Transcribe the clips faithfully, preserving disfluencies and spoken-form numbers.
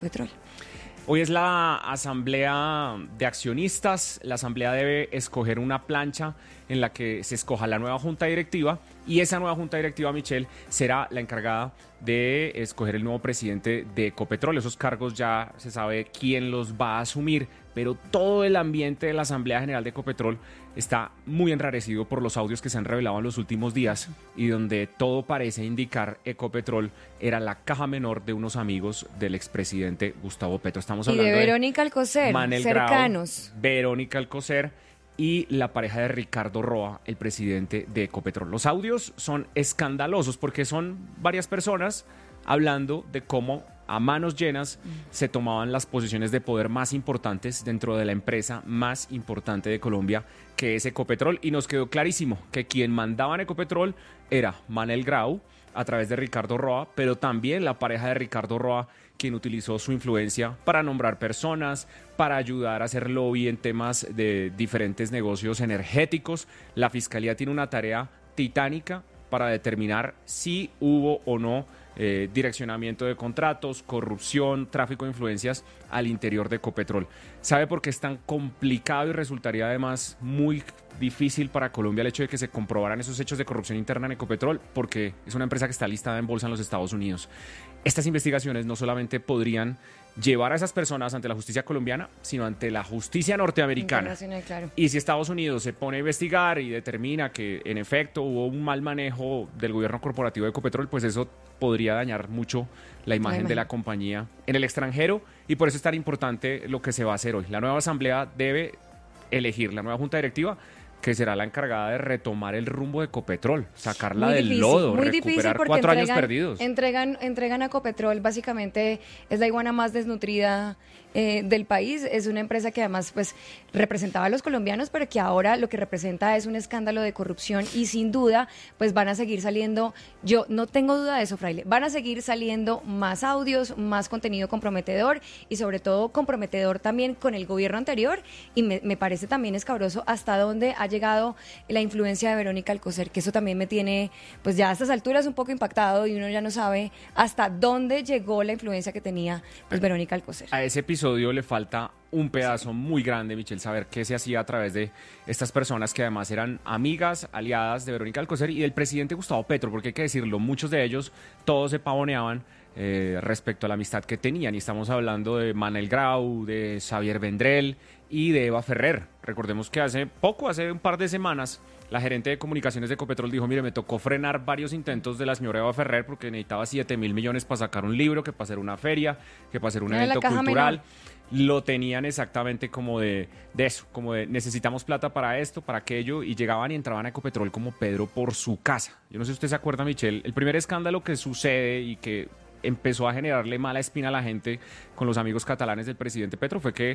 Petróleo. Hoy es la asamblea de accionistas. La asamblea debe escoger una plancha en la que se escoja la nueva junta directiva y esa nueva junta directiva, Michelle, será la encargada de escoger el nuevo presidente de Ecopetrol. Esos cargos ya se sabe quién los va a asumir, pero todo el ambiente de la Asamblea General de Ecopetrol está muy enrarecido por los audios que se han revelado en los últimos días y donde todo parece indicar Ecopetrol era la caja menor de unos amigos del expresidente Gustavo Petro. Estamos hablando y de Verónica Alcocer, Manel cercanos. Grau, Verónica Alcocer y la pareja de Ricardo Roa, el presidente de Ecopetrol. Los audios son escandalosos porque son varias personas hablando de cómo a manos llenas se tomaban las posiciones de poder más importantes dentro de la empresa más importante de Colombia, que es Ecopetrol, y nos quedó clarísimo que quien mandaba en Ecopetrol era Manel Grau a través de Ricardo Roa, pero también la pareja de Ricardo Roa, quien utilizó su influencia para nombrar personas, para ayudar a hacer lobby en temas de diferentes negocios energéticos. La Fiscalía tiene una tarea titánica para determinar si hubo o no eh, direccionamiento de contratos, corrupción, tráfico de influencias al interior de Ecopetrol. ¿Sabe por qué es tan complicado y resultaría además muy difícil para Colombia el hecho de que se comprobaran esos hechos de corrupción interna en Ecopetrol? Porque es una empresa que está listada en bolsa en los Estados Unidos. Estas investigaciones no solamente podrían llevar a esas personas ante la justicia colombiana, sino ante la justicia norteamericana. Claro. Y si Estados Unidos se pone a investigar y determina que en efecto hubo un mal manejo del gobierno corporativo de Ecopetrol, pues eso podría dañar mucho la imagen, la imagen de la compañía en el extranjero, y por eso es tan importante lo que se va a hacer hoy. La nueva asamblea debe elegir la nueva junta directiva, que será la encargada de retomar el rumbo de Ecopetrol, sacarla muy del difícil, lodo, muy recuperar difícil cuatro entregan, años perdidos. Entregan, entregan a Ecopetrol, básicamente es la iguana más desnutrida eh, del país. Es una empresa que además pues representaba a los colombianos, pero que ahora lo que representa es un escándalo de corrupción y sin duda pues van a seguir saliendo, yo no tengo duda de eso, Fraile, van a seguir saliendo más audios, más contenido comprometedor y sobre todo comprometedor también con el gobierno anterior, y me, me parece también escabroso hasta dónde ha llegado la influencia de Verónica Alcocer, que eso también me tiene pues ya a estas alturas un poco impactado y uno ya no sabe hasta dónde llegó la influencia que tenía pues Verónica Alcocer. A ese episodio le falta un pedazo sí. muy grande, Michelle, saber qué se hacía a través de estas personas que además eran amigas, aliadas de Verónica Alcocer y del presidente Gustavo Petro, porque hay que decirlo, muchos de ellos, todos se pavoneaban eh, respecto a la amistad que tenían, y estamos hablando de Manel Grau, de Xavier Vendrell y de Eva Ferrer. Recordemos que hace poco, hace un par de semanas, la gerente de comunicaciones de Ecopetrol dijo, mire, me tocó frenar varios intentos de la señora Eva Ferrer porque necesitaba siete mil millones para sacar un libro, que para hacer una feria, que para hacer un Era evento cultural. Menor. Lo tenían exactamente como de, de eso, como de necesitamos plata para esto, para aquello, y llegaban y entraban a Ecopetrol como Pedro por su casa. Yo no sé si usted se acuerda, Michelle, el primer escándalo que sucede y que empezó a generarle mala espina a la gente con los amigos catalanes del presidente Petro fue que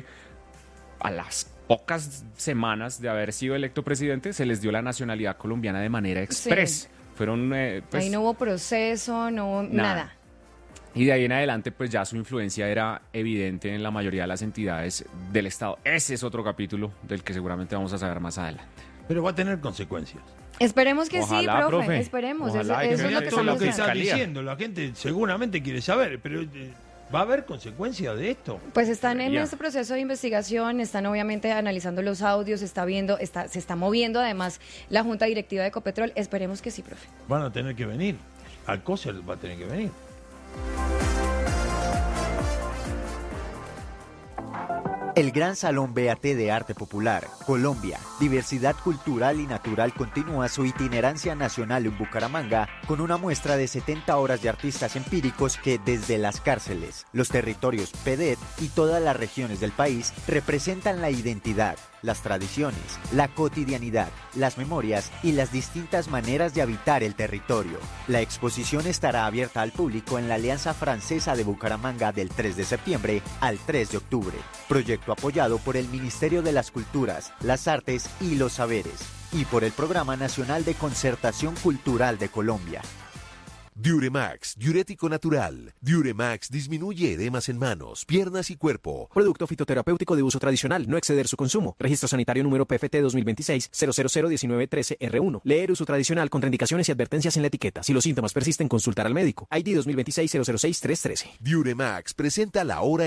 a las pocas semanas de haber sido electo presidente se les dio la nacionalidad colombiana de manera express. Sí. Fueron, eh, pues, ahí no hubo proceso, no hubo nada. nada. Y de ahí en adelante, pues ya su influencia era evidente en la mayoría de las entidades del Estado. Ese es otro capítulo del que seguramente vamos a saber más adelante. Pero va a tener consecuencias. Esperemos que Ojalá, sí, profe, profe. Esperemos. Ojalá, eso, que eso es lo que, eso es lo que está Fiscalía. diciendo. La gente seguramente quiere saber, pero eh, ¿va a haber consecuencias de esto? Pues están en Ya. este proceso de investigación, están obviamente analizando los audios, está viendo, está, se está moviendo además la Junta Directiva de Ecopetrol. Esperemos que sí, profe. Van a tener que venir. Alcocer va a tener que venir. El Gran Salón B A T de Arte Popular, Colombia, Diversidad Cultural y Natural continúa su itinerancia nacional en Bucaramanga con una muestra de setenta horas de artistas empíricos que desde las cárceles, los territorios P E D E T y todas las regiones del país representan la identidad, las tradiciones, la cotidianidad, las memorias y las distintas maneras de habitar el territorio. La exposición estará abierta al público en la Alianza Francesa de Bucaramanga del tres de septiembre al tres de octubre. Proyecto apoyado por el Ministerio de las Culturas, las Artes y los Saberes y por el Programa Nacional de Concertación Cultural de Colombia. Diuremax, diurético natural. Diuremax disminuye edemas en manos, piernas y cuerpo. Producto fitoterapéutico de uso tradicional, no exceder su consumo. Registro sanitario número P F T dos mil veintiséis cero cero cero diecinueve trece R uno. Leer uso tradicional, contraindicaciones y advertencias en la etiqueta. Si los síntomas persisten, consultar al médico. I D dos mil veintiséis cero cero seis tres trece. Diuremax presenta la hora